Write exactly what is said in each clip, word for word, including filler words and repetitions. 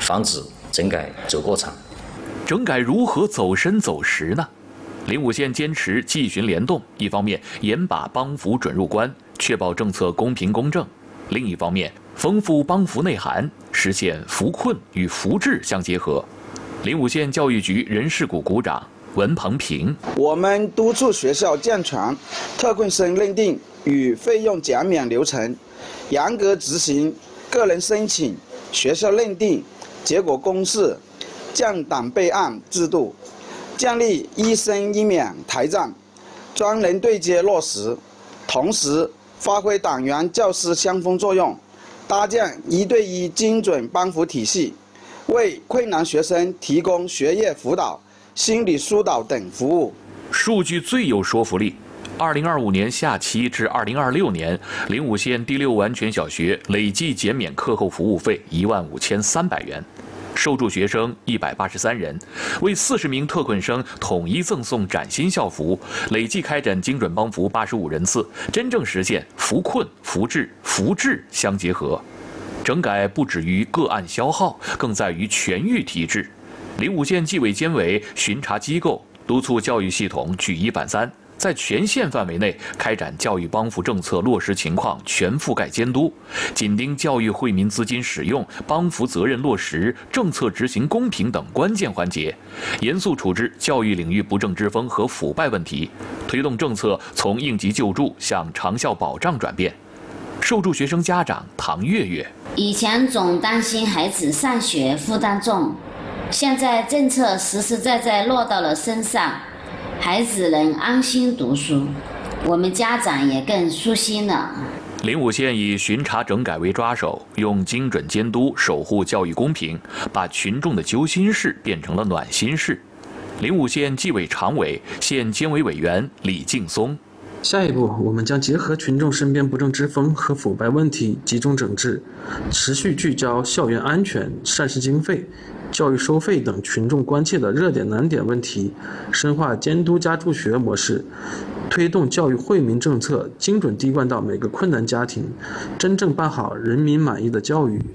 防止整改走过场。 整改如何走深走实呢？灵武县坚持纪循联动，一方面严把帮扶准入关，确保政策公平公正；另一方面丰富帮扶内涵，实现扶困与扶治相结合。灵武县教育局人事股股长文鹏平： 我们督促学校健全特困生认定与费用减免流程，严格执行个人申请、学校认定、结果公示、降档备案制度，建立一生一免台站，专人对接落实，同时发挥党员教师相锋作用，搭建一对一精准帮扶体系，为困难学生提供学业辅导、心理疏导等服务。 数据最有说服力。二零二五年下期至二零二六年，灵武县第六完全小学累计减免课后服务费一万五千三百元。受助学生一百八十三人，为四十名特困生统一赠送崭新校服，累计开展精准帮扶八十五人次，真正实现扶困、扶治、扶治相结合。整改不止于个案消耗，更在于全域提质。灵武县纪委监委巡查机构督促教育系统举一反三，在全县范围内开展教育帮扶政策落实情况全覆盖监督，紧盯教育惠民资金使用、帮扶责任落实、政策执行公平等关键环节，严肃处置教育领域不正之风和腐败问题，推动政策从应急救助向长效保障转变。受助学生家长唐月月： 以前总担心孩子上学负担重，现在政策实实在在落到了身上，孩子能安心读书，我们家长也更舒心了。 灵武县以巡查整改为抓手，用精准监督守护教育公平，把群众的揪心事变成了暖心事。灵武县纪委常委、县监委委员李劲松： 下一步，我们将结合群众身边不正之风和腐败问题，集中整治，持续聚焦校园安全、膳食经费、教育收费等群众关切的热点难点问题，深化监督加助学模式，推动教育惠民政策精准滴灌到每个困难家庭，真正办好人民满意的教育。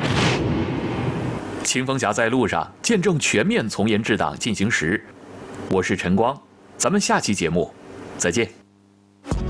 清风侠在路上，见证全面从严治党进行时。我是陈光，咱们下期节目再见。